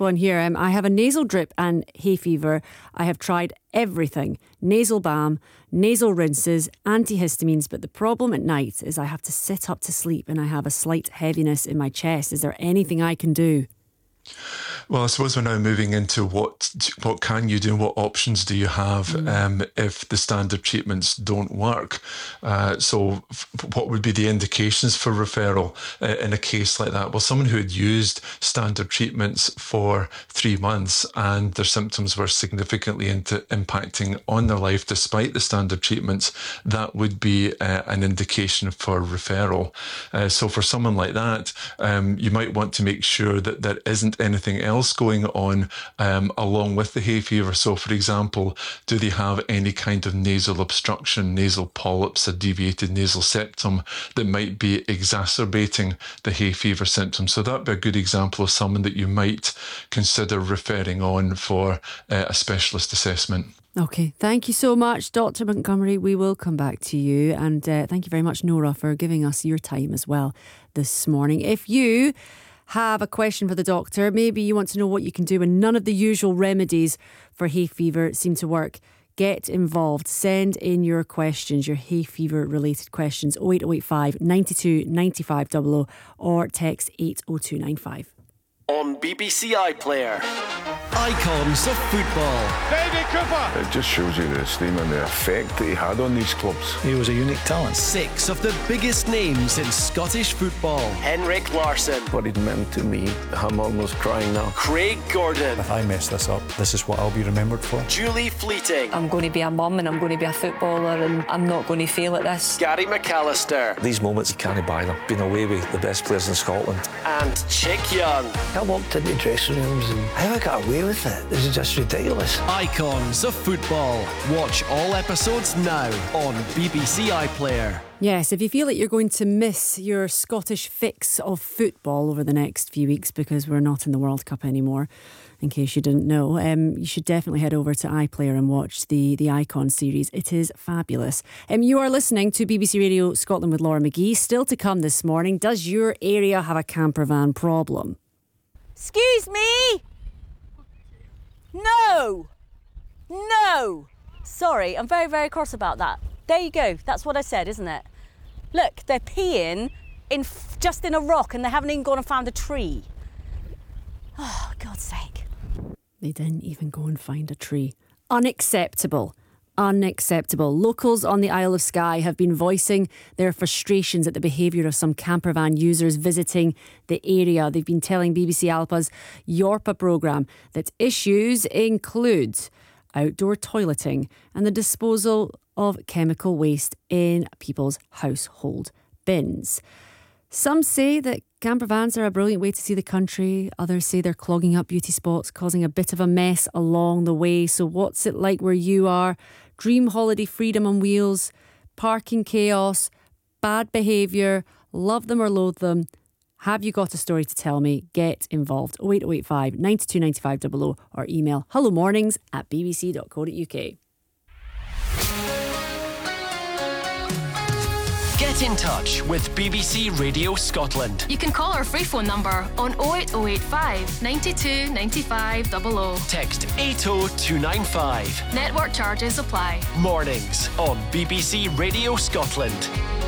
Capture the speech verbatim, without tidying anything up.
one here. Um, I have a nasal drip and hay fever. I have tried everything. Nasal balm, nasal rinses, antihistamines. But the problem at night is I have to sit up to sleep and I have a slight heaviness in my chest. Is there anything I can do? Well, I suppose we're now moving into what what can you do and what options do you have mm. um, if the standard treatments don't work. Uh, so f- what would be the indications for referral uh, in a case like that? Well, someone who had used standard treatments for three months and their symptoms were significantly into impacting on their life despite the standard treatments, that would be uh, an indication for referral. Uh, so for someone like that, um, you might want to make sure that there isn't anything else going on um, along with the hay fever. So, for example, do they have any kind of nasal obstruction, nasal polyps, a deviated nasal septum that might be exacerbating the hay fever symptoms? So that'd be a good example of someone that you might consider referring on for uh, a specialist assessment. Okay, thank you so much, Doctor Montgomery. We will come back to you. And uh, thank you very much, Nora, for giving us your time as well this morning. If you have a question for the doctor, maybe you want to know what you can do and none of the usual remedies for hay fever seem to work, get involved. Send in your questions, your hay fever related questions, oh eight oh eight five, nine two, nine five double oh or text eight oh two nine five. On B B C iPlayer, Icons of Football. David Cooper. It just shows you the esteem and the effect that he had on these clubs. He was a unique talent. Six of the biggest names in Scottish football. Henrik Larsson. What it meant to me, I'm almost crying now. Craig Gordon. If I mess this up, this is what I'll be remembered for. Julie Fleeting. I'm going to be a mum and I'm going to be a footballer and I'm not going to fail at this. Gary McAllister. These moments, you can't buy them. Been away with the best players in Scotland. And Chick Young. I walked into dressing rooms and how I got away with it. This is just ridiculous. Icons of Football. Watch all episodes now on B B C iPlayer. Yes, if you feel like you're going to miss your Scottish fix of football over the next few weeks because we're not in the World Cup anymore, in case you didn't know, um, you should definitely head over to iPlayer and watch the, the Icon series. It is fabulous. Um, you are listening to B B C Radio Scotland with Laura McGee. Still to come this morning, does your area have a camper van problem? Excuse me? No! No! Sorry, I'm very, very cross about that. There you go. That's what I said, isn't it? Look, they're peeing in f- just in a rock and they haven't even gone and found a tree. Oh, God's sake. They didn't even go and find a tree. Unacceptable. Unacceptable. Locals on the Isle of Skye have been voicing their frustrations at the behaviour of some campervan users visiting the area. They've been telling B B C Alpa's Yorpa programme that issues include outdoor toileting and the disposal of chemical waste in people's household bins. Some say that campervans are a brilliant way to see the country. Others say they're clogging up beauty spots, causing a bit of a mess along the way. So what's it like where you are? Dream holiday freedom on wheels, parking chaos, bad behaviour, love them or loathe them. Have you got a story to tell me? Get involved. oh eight oh eight five, nine two, nine five double oh or email hello mornings at b b c dot co dot u k. Get in touch with B B C Radio Scotland. You can call our free phone number on oh eight oh eight five, nine two, nine five double oh. Text eight oh two nine five. Network charges apply. Mornings on B B C Radio Scotland.